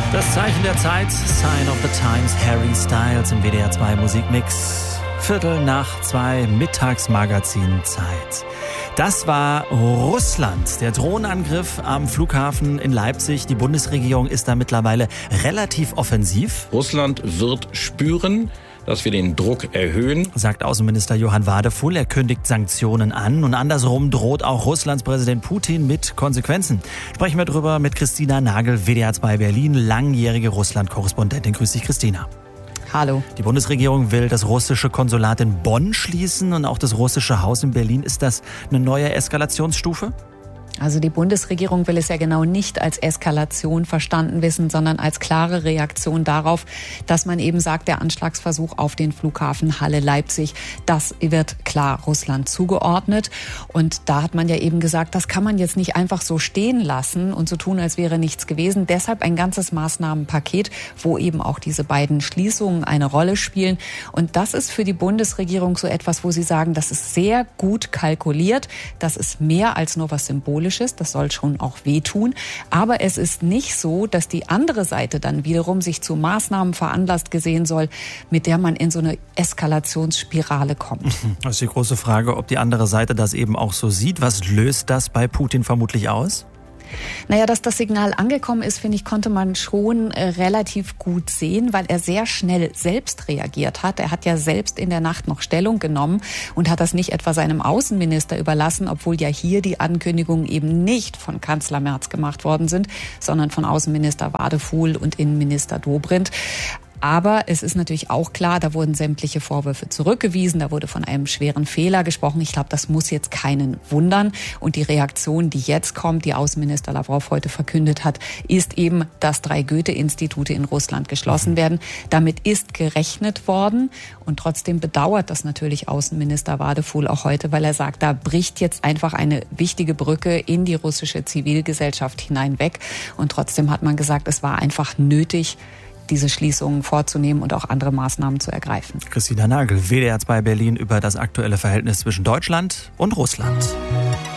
Das Zeichen der Zeit, Sign of the Times, Harry Styles im WDR 2 Musikmix. 1:15, Mittagsmagazin-Zeit. Das war Russland. Der Drohnenangriff am Flughafen in Leipzig. Die Bundesregierung ist da mittlerweile relativ offensiv. Russland wird spüren, dass wir den Druck erhöhen, sagt Außenminister Johann Wadefuhl. Er kündigt Sanktionen an und andersrum droht auch Russlands Präsident Putin mit Konsequenzen. Sprechen wir drüber mit Christina Nagel, WDR 2 Berlin, langjährige Russland-Korrespondentin. Grüß dich, Christina. Hallo. Die Bundesregierung will das russische Konsulat in Bonn schließen und auch das russische Haus in Berlin. Ist das eine neue Eskalationsstufe? Also die Bundesregierung will es ja genau nicht als Eskalation verstanden wissen, sondern als klare Reaktion darauf, dass man eben sagt, der Anschlagsversuch auf den Flughafen Halle-Leipzig, das wird klar Russland zugeordnet. Und da hat man ja eben gesagt, das kann man jetzt nicht einfach so stehen lassen und so tun, als wäre nichts gewesen. Deshalb ein ganzes Maßnahmenpaket, wo eben auch diese beiden Schließungen eine Rolle spielen. Und das ist für die Bundesregierung so etwas, wo sie sagen, das ist sehr gut kalkuliert, das ist mehr als nur was Symbolisches. Das soll schon auch wehtun. Aber es ist nicht so, dass die andere Seite dann wiederum sich zu Maßnahmen veranlasst gesehen soll, mit der man in so eine Eskalationsspirale kommt. Das ist die große Frage, ob die andere Seite das eben auch so sieht. Was löst das bei Putin vermutlich aus? Naja, dass das Signal angekommen ist, finde ich, konnte man schon relativ gut sehen, weil er sehr schnell selbst reagiert hat. Er hat ja selbst in der Nacht noch Stellung genommen und hat das nicht etwa seinem Außenminister überlassen, obwohl ja hier die Ankündigungen eben nicht von Kanzler Merz gemacht worden sind, sondern von Außenminister Wadefuhl und Innenminister Dobrindt. Aber es ist natürlich auch klar, da wurden sämtliche Vorwürfe zurückgewiesen, da wurde von einem schweren Fehler gesprochen. Ich glaube, das muss jetzt keinen wundern. Und die Reaktion, die jetzt kommt, die Außenminister Lavrov heute verkündet hat, ist eben, dass 3 Goethe-Institute in Russland geschlossen werden. Damit ist gerechnet worden. Und trotzdem bedauert das natürlich Außenminister Wadefuhl auch heute, weil er sagt, da bricht jetzt einfach eine wichtige Brücke in die russische Zivilgesellschaft hinein weg. Und trotzdem hat man gesagt, es war einfach nötig, diese Schließungen vorzunehmen und auch andere Maßnahmen zu ergreifen. Christina Nagel, WDR 2 Berlin, über das aktuelle Verhältnis zwischen Deutschland und Russland.